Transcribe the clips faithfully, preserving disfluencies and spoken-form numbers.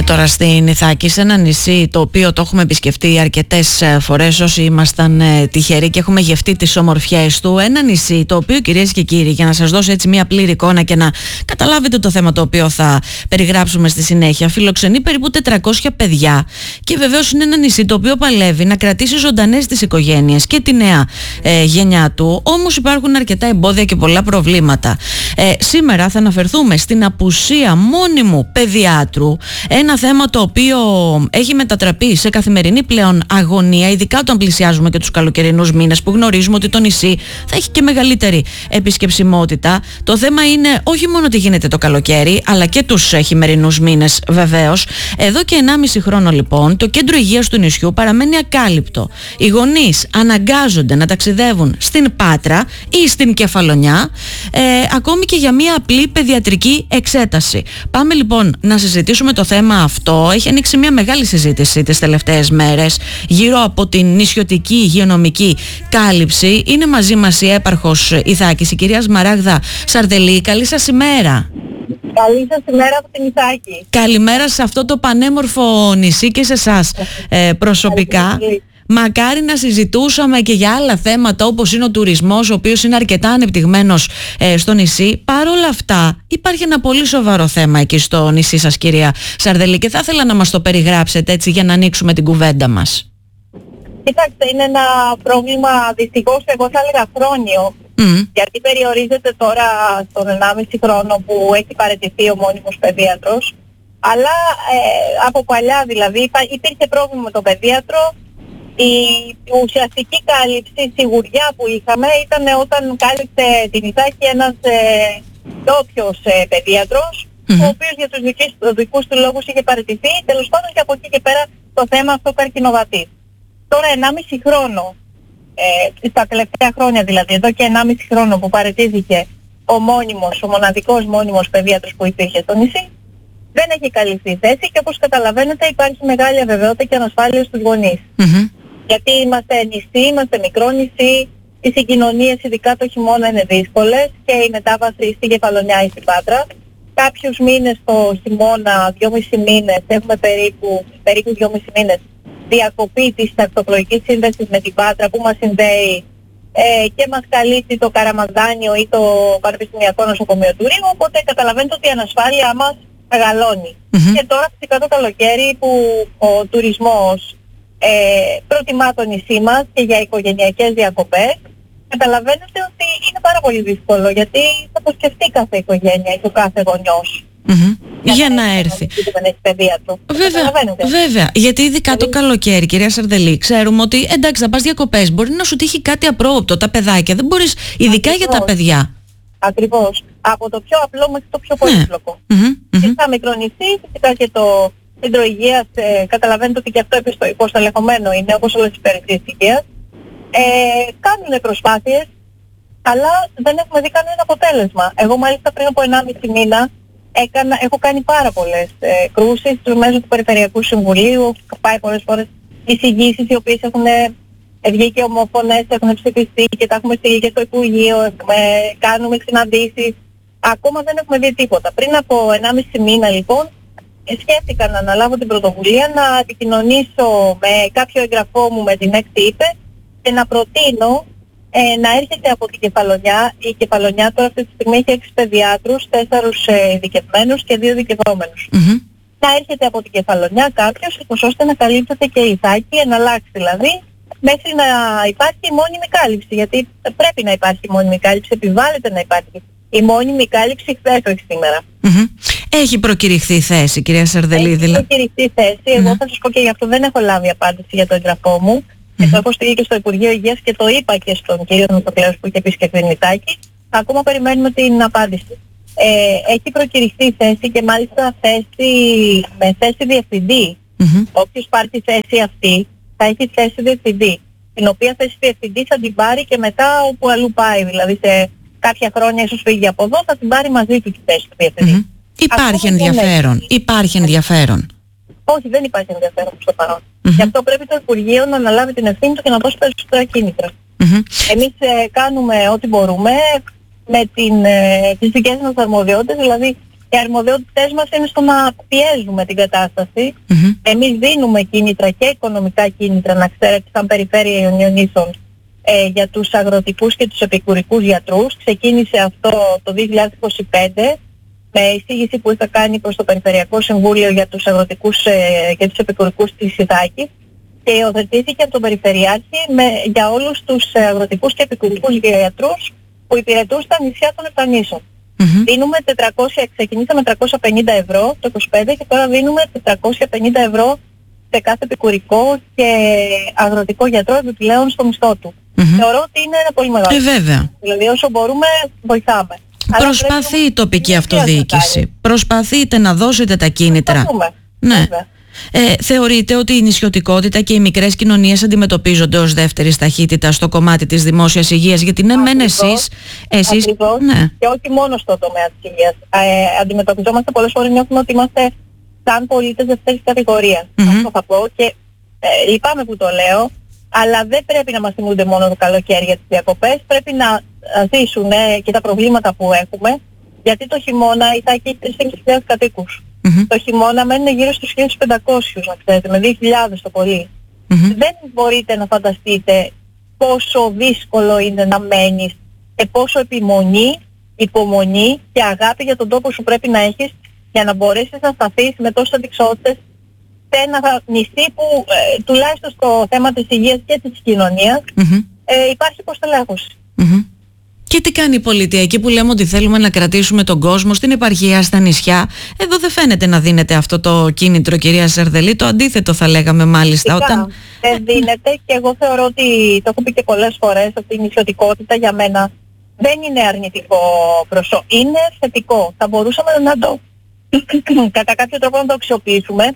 τώρα στην Ιθάκη, σε ένα νησί το οποίο το έχουμε επισκεφτεί αρκετές φορές όσοι ήμασταν ε, τυχεροί και έχουμε γευτεί τις ομορφιές του. Ένα νησί το οποίο, κυρίες και κύριοι, για να σας δώσω έτσι μια πλήρη εικόνα και να καταλάβετε το θέμα το οποίο θα περιγράψουμε στη συνέχεια, φιλοξενεί περίπου τετρακόσια παιδιά και βεβαίως είναι ένα νησί το οποίο παλεύει να κρατήσει ζωντανές τις οικογένειες και τη νέα ε, γενιά του. Όμως υπάρχουν αρκετά εμπόδια και πολλά προβλήματα. Ε, σήμερα θα αναφερθούμε στην απουσία μόνιμου παιδιάτρου, ένα θέμα το οποίο έχει μετατραπεί σε καθημερινή πλέον αγωνία, ειδικά όταν πλησιάζουμε και τους καλοκαιρινούς μήνες που γνωρίζουμε ότι το νησί θα έχει και μεγαλύτερη επισκεψιμότητα. Το θέμα είναι όχι μόνο τι γίνεται το καλοκαίρι, αλλά και τους χειμερινούς μήνες βεβαίως. Εδώ και ενάμιση χρόνο λοιπόν το κέντρο υγείας του νησιού παραμένει ακάλυπτο. Οι γονείς αναγκάζονται να ταξιδεύουν στην Πάτρα ή στην Κεφαλονιά, ε, ακόμη και για μια απλή παιδιατρική εξέταση. Πάμε λοιπόν να συζητήσουμε το θέμα αυτό. Έχει ανοίξει μια μεγάλη συζήτηση τις τελευταίες μέρες γύρω από την νησιωτική υγειονομική κάλυψη. Είναι μαζί μας η έπαρχος Ιθάκης, η κυρία Σμαράγδα Σαρδελή. Καλή σας ημέρα. Καλή σας ημέρα από την Ιθάκη. Καλημέρα σε αυτό το πανέμορφο νησί και σε εσάς ε, προσωπικά. Μακάρι να συζητούσαμε και για άλλα θέματα όπως είναι ο τουρισμός, ο οποίος είναι αρκετά ανεπτυγμένος ε, στο νησί. Παρ' όλα αυτά υπάρχει ένα πολύ σοβαρό θέμα εκεί στο νησί σας, κυρία Σαρδελή, και θα ήθελα να μας το περιγράψετε έτσι για να ανοίξουμε την κουβέντα μας. Κοιτάξτε, είναι ένα πρόβλημα δυστυχώς εγώ θα έλεγα χρόνιο, mm. γιατί περιορίζεται τώρα στον ενάμιση χρόνο που έχει παραιτηθεί ο μόνιμος παιδίατρος, αλλά ε, από παλιά δηλαδή υπήρχε πρόβλημα με τον παιδίατρο. Η ουσιαστική κάλυψη, η σιγουριά που είχαμε ήταν όταν κάλυψε την Ιθάκη ένας ε, ντόπιος ε, παιδίατρος, mm-hmm. ο οποίος για τους δικούς, δικούς του λόγους είχε παραιτηθεί, τέλος πάντων, και από εκεί και πέρα το θέμα αυτό καρκινοβατεί. Τώρα ενάμιση χρόνο, ε, στα τελευταία χρόνια δηλαδή, εδώ και ενάμιση χρόνο που παραιτήθηκε ο μόνιμος, ο μοναδικός μόνιμος παιδίατρος που υπήρχε στο νησί, δεν έχει καλυφθεί η θέση και όπως καταλαβαίνετε υπάρχει μεγάλη αβεβαιότητα και ανασφάλεια στους γονείς. Mm-hmm. Γιατί είμαστε νησί, είμαστε μικρό νησί, οι συγκοινωνίες ειδικά το χειμώνα είναι δύσκολες και η μετάβαση στην Κεφαλονιά ή στην Πάτρα. Κάποιους μήνες το χειμώνα, δυόμισι μήνες, έχουμε περίπου, περίπου δυόμισι μήνες διακοπή της τακτοπλοϊκής σύνδεσης με την Πάτρα που μας συνδέει ε, και μας καλύπτει το Καραμαδάνιο ή το Πανεπιστημιακό Νοσοκομείο του Ρήγου, οπότε καταλαβαίνετε ότι η ανασφάλειά μας μεγαλώνει. Mm-hmm. Και τώρα φυσικά το καλοκαίρι που ο τουρισμός ε, προτιμά το νησί μας και για οικογενειακές διακοπές, καταλαβαίνετε ότι είναι πάρα πολύ δύσκολο, γιατί θα το σκεφτεί κάθε οικογένεια και ο κάθε γονιός. Mm-hmm. Για, για να, να έρθει. Βέβαια, βέβαια, γιατί ειδικά το καλοκαίρι, κυρία Σαρδελή, ξέρουμε ότι εντάξει θα πας διακοπές, μπορεί να σου τύχει κάτι απρόοπτο, τα παιδάκια, δεν μπορείς, ειδικά Ακριβώς. για τα παιδιά. Ακριβώς. Από το πιο απλό μέχρι το πιο πολύπλοκο. Ναι. Mm-hmm. Και στα μικρονησί, φυσικά και το κέντρο υγείας, ε, καταλαβαίνετε ότι και αυτό υποστελεχωμένο είναι, όπως όλες τις υπηρεσίες υγείας. Ε, κάνουν προσπάθειες, αλλά δεν έχουμε δει κανένα αποτέλεσμα. Εγώ μάλιστα πριν από ενάμιση μήνα έκανα, έχω κάνει πάρα πολλές ε, κρούσεις μέσω του Περιφερειακού Συμβουλίου, έχω πάει πολλές φορές εισηγήσεις οι οποίες έχουν βγει και ομοφωνές, έχουν ψηφιστεί και τα έχουμε στείλει και στο Υπουργείο, έχουμε, κάνουμε συναντήσεις. Ακόμα δεν έχουμε δει τίποτα. Πριν από ενάμιση μήνα λοιπόν σκέφτηκα να αναλάβω την πρωτοβουλία να επικοινωνήσω με κάποιο εγγραφό μου με την ΕΚΤ-ΥΠΕ και να προτείνω ε, να έρχεται από την Κεφαλονιά. Η Κεφαλονιά τώρα αυτή τη στιγμή έχει έξι παιδιάτρους, τέσσερους ε, ειδικευμένους και δύο ειδικευόμενους. Mm-hmm. Να έρχεται από την Κεφαλονιά κάποιος, ώστε να καλύπτεται και η Ιθάκη, εναλλάξει δηλαδή, μέχρι να υπάρχει μόνιμη κάλυψη. Γιατί πρέπει να υπάρχει μόνιμη κάλυψη, επιβάλλεται να υπάρχει η μόνιμη κάλυψη χθες, όχι σήμερα. Mm-hmm. Έχει προκηρυχθεί θέση, κυρία Σαρδελή, δηλαδή. Έχει προκηρυχθεί θέση. Mm-hmm. Εγώ θα σας πω και γι' αυτό δεν έχω λάβει απάντηση για το εγγραφό μου. Mm-hmm. Και το έχω στείλει και στο Υπουργείο Υγείας και το είπα και στον κύριο Νοσοκλέους που είχε επισκεφθεί την Ιθάκη. Ακόμα περιμένουμε την απάντηση. Ε, έχει προκηρυχθεί θέση και μάλιστα θέση με θέση διευθυντή. Mm-hmm. Όποιος πάρει τη θέση αυτή θα έχει θέση διευθυντή. Την οποία θέση διευθυντή θα την πάρει και μετά όπου αλλού πάει. Δηλαδή σε κάποια χρόνια ίσως φύγει από εδώ, θα την πάρει μαζί του τη θέση του διευθυντή. Mm-hmm. Υπάρχει ενδιαφέρον. Υπάρχει ενδιαφέρον. Όχι, δεν υπάρχει ενδιαφέρον προς το παρόν. Mm-hmm. Γι' αυτό πρέπει το Υπουργείο να αναλάβει την ευθύνη του και να δώσει περισσότερα κίνητρα. Mm-hmm. Εμείς ε, κάνουμε ό,τι μπορούμε με την, ε, τις δικές μας αρμοδιότητες, δηλαδή Οι αρμοδιότητες μας είναι στο να πιέζουμε την κατάσταση. Mm-hmm. Εμείς δίνουμε κίνητρα και οικονομικά κίνητρα, να ξέρετε, σαν Περιφέρεια Ιωνίων Νήσων, ε, για τους αγροτικούς και τους επικουρικούς γιατρούς. Ξεκίνησε αυτό το δύο χιλιάδες είκοσι πέντε με εισήγηση που είχα κάνει προς το Περιφερειακό Συμβούλιο για τους αγροτικούς ε, και τους επικουρικούς της Ιθάκης και υιοθετήθηκε από τον Περιφερειάρχη με, για όλους τους αγροτικούς και επικουρικούς γιατρούς που υπηρετούν στα νησιά των Επτανήσων. Mm-hmm. Δίνουμε τετρακόσια, ξεκινήσαμε τριακόσια πενήντα ευρώ το είκοσι πέντε και τώρα δίνουμε τετρακόσια πενήντα ευρώ σε κάθε επικουρικό και αγροτικό γιατρό επιπλέον στο μισθό του. Mm-hmm. Θεωρώ ότι είναι ένα πολύ μεγάλο. Ε, βέβαια. Δηλαδή όσο μπορούμε βοηθάμε. Προσπαθεί η τοπική αυτοδιοίκηση. Προσπαθείτε να δώσετε τα κίνητρα. Προσπαθούμε. Ναι. Ε, θεωρείτε ότι η νησιωτικότητα και οι μικρές κοινωνίες αντιμετωπίζονται ως δεύτερη ταχύτητα στο κομμάτι της δημόσιας υγείας? Γιατί ναι, μεν εσείς, εσείς ναι. Και όχι μόνο στο τομέα της υγείας. Ε, αντιμετωπιζόμαστε πολλές φορές, νιώθουμε ότι είμαστε σαν πολίτες δεύτερης κατηγορίας. Mm-hmm. Αυτό θα πω και ε, λυπάμαι που το λέω, αλλά δεν πρέπει να μας θυμούνται μόνο το καλοκαίρι για τις διακοπές. Πρέπει να ζήσουν ε, και τα προβλήματα που έχουμε, γιατί το χειμώνα η Ιθάκη έχει τρεις χιλιάδες κατοίκους. Mm-hmm. Το χειμώνα μένουν γύρω στους χίλια πεντακόσιους, να ξέρετε, με δύο χιλιάδες το πολύ. Mm-hmm. Δεν μπορείτε να φανταστείτε πόσο δύσκολο είναι να μένεις και πόσο επιμονή, υπομονή και αγάπη για τον τόπο σου πρέπει να έχεις για να μπορέσεις να σταθείς με τόσους αντικσότητες σε ένα νησί που ε, τουλάχιστον στο θέμα της υγείας και της κοινωνίας mm-hmm. ε, υπάρχει υποστελέχωση. Mm-hmm. Και τι κάνει η πολιτεία? Εκεί που λέμε ότι θέλουμε να κρατήσουμε τον κόσμο στην επαρχία, στα νησιά, εδώ δεν φαίνεται να δίνεται αυτό το κίνητρο, κυρία Σαρδελή. Το αντίθετο θα λέγαμε μάλιστα. Φυσικά, όταν... δεν δίνεται και εγώ θεωρώ ότι, το έχω πει και πολλές φορές, ότι η νησιωτικότητα για μένα δεν είναι αρνητικό προσώ. Είναι θετικό. Θα μπορούσαμε να το κατά κάποιο τρόπο να το αξιοποιήσουμε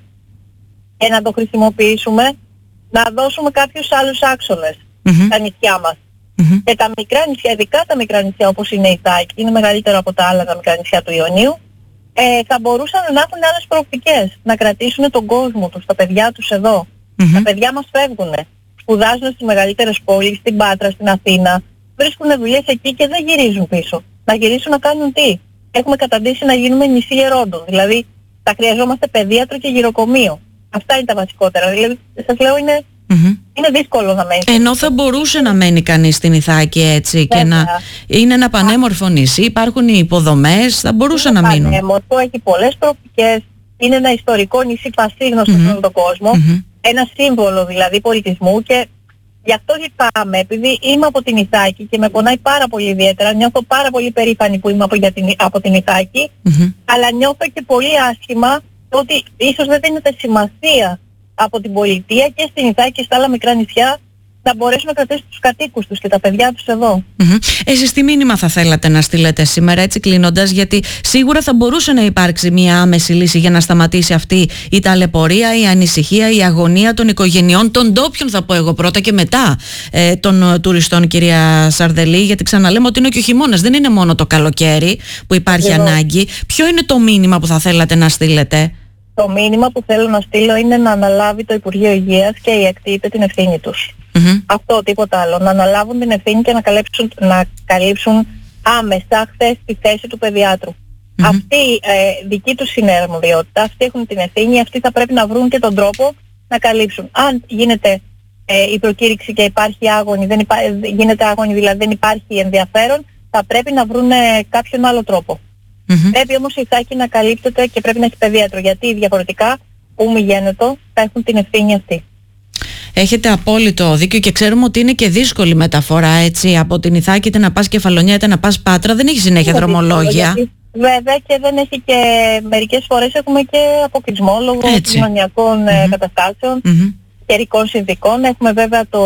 και να το χρησιμοποιήσουμε, να δώσουμε κάποιους άλλους άξονες mm-hmm. στα νησιά μας. Mm-hmm. Και τα μικρά νησιά, ειδικά τα μικρά νησιά όπως είναι η Ιθάκη, είναι μεγαλύτερο από τα άλλα τα μικρά νησιά του Ιωνίου, ε, θα μπορούσαν να έχουν άλλες προοπτικές, να κρατήσουν τον κόσμο τους, τα παιδιά τους εδώ. Mm-hmm. Τα παιδιά μας φεύγουν, σπουδάζουν στις μεγαλύτερες πόλεις, στην Πάτρα, στην Αθήνα, βρίσκουν δουλειές εκεί και δεν γυρίζουν πίσω. Να γυρίσουν να κάνουν τι? Έχουμε καταντήσει να γίνουμε νησί γερόντων, δηλαδή θα χρειαζόμαστε παιδίατρο και γυροκομείο. Αυτά είναι τα βασικότερα. Δηλαδή, σας λέω, είναι, mm-hmm. είναι δύσκολο να μένει. Ενώ θα μπορούσε να μένει κανείς στην Ιθάκη έτσι και να είναι ένα πανέμορφο νησί, υπάρχουν οι υποδομές, θα μπορούσαν να μείνουν. Πανέμορφο, έχει πολλές προοπτικές, είναι ένα ιστορικό νησί πασίγνωστο mm-hmm. σε όλο τον κόσμο, mm-hmm. ένα σύμβολο δηλαδή πολιτισμού και γι' αυτό λυπάμαι, επειδή είμαι από την Ιθάκη και με πονάει πάρα πολύ ιδιαίτερα, νιώθω πάρα πολύ περήφανη που είμαι από, για την, από την Ιθάκη, mm-hmm. αλλά νιώθω και πολύ άσχημα ότι ίσως δεν δίνεται σημασία από την πολιτεία και στην Ιθάκη και στα άλλα μικρά νησιά να μπορέσουν να κρατήσουν τους κατοίκους τους και τα παιδιά τους εδώ. Mm-hmm. Εσείς τι μήνυμα θα θέλατε να στείλετε σήμερα, έτσι κλείνοντας, γιατί σίγουρα θα μπορούσε να υπάρξει μια άμεση λύση για να σταματήσει αυτή η ταλαιπωρία, η ανησυχία, η αγωνία των οικογενειών, των ντόπιων θα πω εγώ πρώτα και μετά ε, των τουριστών, κυρία Σαρδελή, γιατί ξαναλέμε ότι είναι και ο χειμώνας, δεν είναι μόνο το καλοκαίρι που υπάρχει Εδώ. ανάγκη. Ποιο είναι το μήνυμα που θα θέλατε να στείλετε? Το μήνυμα που θέλω να στείλω είναι να αναλάβει το Υπουργείο Υγείας και η ΕΚΤ την ευθύνη τους. Mm-hmm. Αυτό, τίποτα άλλο. Να αναλάβουν την ευθύνη και να καλύψουν, να καλύψουν άμεσα χθες τη θέση του παιδιάτρου. Mm-hmm. Αυτή ε, δική τους είναι αρμοδιότητα, αυτοί έχουν την ευθύνη, αυτοί θα πρέπει να βρουν και τον τρόπο να καλύψουν. Αν γίνεται ε, η προκήρυξη και υπάρχει άγωνη, δεν υπά, γίνεται άγωνη δηλαδή δεν υπάρχει ενδιαφέρον, θα πρέπει να βρουν ε, κάποιον άλλο τρόπο. Mm-hmm. Πρέπει όμως η Ιθάκη να καλύπτεται και πρέπει να έχει παιδίατρο, γιατί διαφορετικά που μη γένετο θα έχουν την ευθύνη αυτή. Έχετε απόλυτο δίκιο και ξέρουμε ότι είναι και δύσκολη μεταφορά, έτσι, από την Ιθάκη είτε να πας Κεφαλονιά είτε να πας Πάτρα, δεν έχει συνέχεια είναι δρομολόγια. Δύσκολο, βέβαια και δεν έχει και μερικές φορές έχουμε και αποκλεισμό λόγω κοινωνιακών mm-hmm. καταστάσεων, mm-hmm. καιρικών συνθηκών. Έχουμε βέβαια το,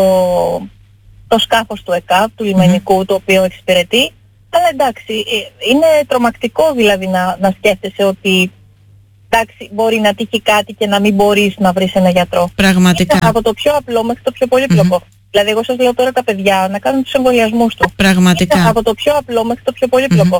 το σκάφος του ΕΚΑΒ, του λιμενικού, mm-hmm. το οποίο εξυπηρετεί. Αλλά εντάξει, είναι τρομακτικό δηλαδή να, να σκέφτεσαι ότι εντάξει, μπορεί να τύχει κάτι και να μην μπορείς να βρεις ένα γιατρό. Πραγματικά. Είναι από το πιο απλό μέχρι το πιο πολύπλοκο. Mm-hmm. Δηλαδή εγώ σας λέω τώρα τα παιδιά να κάνουν τους εμβολιασμούς του. Πραγματικά. Είναι από το πιο απλό μέχρι το πιο πολύπλοκο.